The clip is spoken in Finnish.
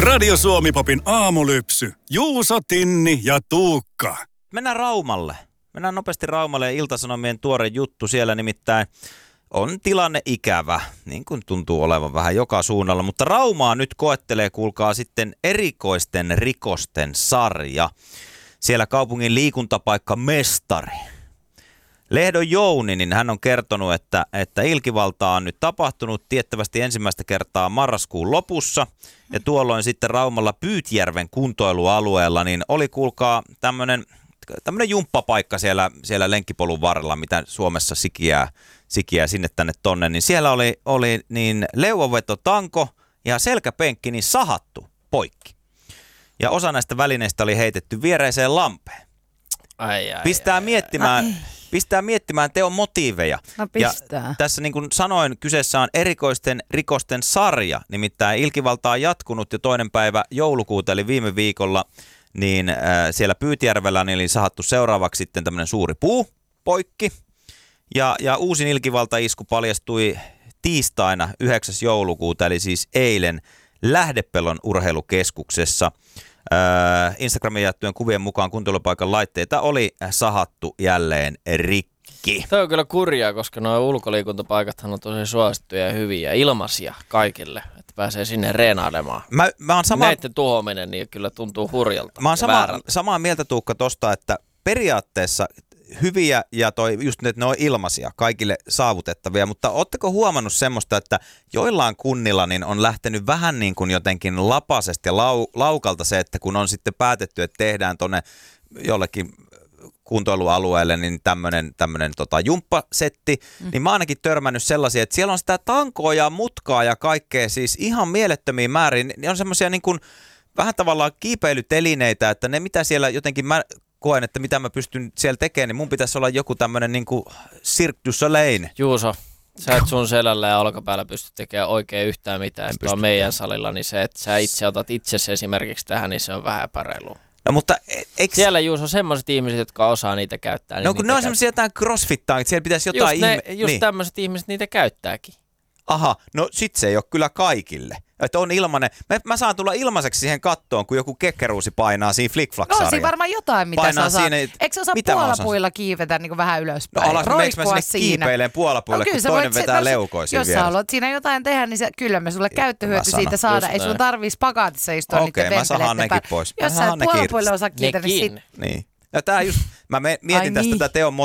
Radio Suomi-popin aamulypsy. Juuso, Tinni ja Tuukka. Mennään Raumalle. Mennään nopeasti Raumalle ja Ilta-Sanomien tuore juttu siellä nimittäin. On tilanne ikävä, niin kuin tuntuu olevan vähän joka suunnalla, mutta Raumaa nyt koettelee, kuulkaa sitten erikoisten rikosten sarja. Siellä kaupungin liikuntapaikka Mestari. Lehdon Jouni, niin hän on kertonut, että ilkivaltaa on nyt tapahtunut tiettävästi ensimmäistä kertaa marraskuun lopussa. Ja tuolloin sitten Raumalla Pyytjärven kuntoilualueella, niin oli kuulkaa tämmöinen jumppapaikka siellä lenkkipolun varrella, mitä Suomessa sikiää sinne tänne tonne. Niin siellä oli niin leuanvetotanko ja selkäpenkki niin sahattu poikki. Ja osa näistä välineistä oli heitetty viereiseen lampeen. Pistää miettimään teon motiiveja. No pistää. Ja tässä niin kuin sanoin, kyseessä on erikoisten rikosten sarja. Nimittäin ilkivalta on jatkunut jo 2. päivä joulukuuta, eli viime viikolla, niin siellä Pyytjärvellä niin oli sahattu seuraavaksi sitten tämmöinen suuri puu poikki. Ja uusin ilkivaltaisku paljastui tiistaina 9. joulukuuta, eli siis eilen Lähdepelon urheilukeskuksessa. Instagramin jaettujen kuvien mukaan kuntoilupaikan laitteita oli sahattu jälleen rikki. Tämä on kyllä kurjaa, koska nuo ulkoliikuntapaikathan on tosi suosittuja ja hyviä ja ilmaisia kaikille, että pääsee sinne reenailemaan. Mä oon näiden tuhoaminen niin kyllä tuntuu hurjalta. Mä oon samaa mieltä, Tuukka, tosta, että periaatteessa hyviä ja just ne on ilmaisia, kaikille saavutettavia, mutta ootteko huomannut semmoista, että joillain kunnilla niin on lähtenyt vähän niin kuin jotenkin lapasesti ja laukalta se, että kun on sitten päätetty, että tehdään tuonne jollekin kuntoilualueelle niin tämmöinen jumppasetti, niin mä ainakin törmännyt sellaisia, että siellä on sitä tankoa ja mutkaa ja kaikkea siis ihan mielettömiä määrin, niin on semmoisia niin kuin vähän tavallaan kiipeilytelineitä, että ne mitä siellä jotenkin koen, että mitä mä pystyn siellä tekemään, niin mun pitäisi olla joku tämmöinen niinku Cirque du Soleil. Juuso, sä et sun selällä ja olkapäällä pysty tekemään oikein yhtään mitään. Tuo meidän salilla, niin se, että sä itse otat itsesi esimerkiksi tähän, niin se on vähän epäreilua. No mutta siellä Juuso semmoiset ihmiset, jotka osaa niitä käyttää. No kun ne on semmoisia jotain crossfittaa, että siellä pitäisi jotain Just tämmöiset ihmiset niitä käyttääkin. Aha, no sit se ei ole kyllä kaikille. Että on ilmanen. Mä saan tulla ilmaiseksi siihen kattoon, kun joku kekkeruusi painaa siinä flick-flack-sarjaa. No siinä varmaan jotain, mitä sä osaat. Eikö sä osaa puolapuilla kiivetä niin vähän ylöspäin? No meneekö mä sinne kiipeileen puolapuille, kun toinen vetää leukoisiin vieressä? Jos sä haluat siinä jotain tehdä, niin kyllä me sulle käyttöhyöty siitä saada. Ei sun tarvii spagaatissa istua niiden vempeleiden. Okei, mä sahan nekin pois. Jos sä puolapuille osaa kiivetä, niin sit... Niin. Ja tää just, mä mietin tästä tätä teon